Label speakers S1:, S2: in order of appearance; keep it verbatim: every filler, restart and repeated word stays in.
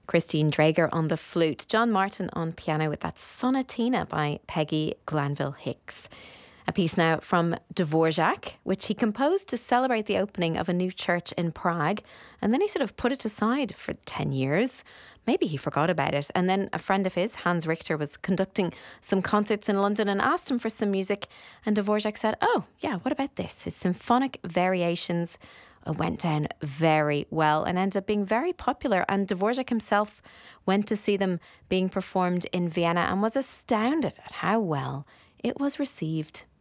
S1: Christine Drager on the flute, John Martin on piano with that Sonatina by Peggy Glanville Hicks. A piece now from Dvorak, which he composed to celebrate the opening of a new church in Prague, and then he sort of put it aside for ten years. Maybe he forgot about it. And then a friend of his, Hans Richter, was conducting some concerts in London and asked him for some music. And Dvorak said, oh, yeah, what about this? His symphonic variations went down very well and ended up being very popular. And Dvorak himself went to see them being performed in Vienna and was astounded at how well it was received.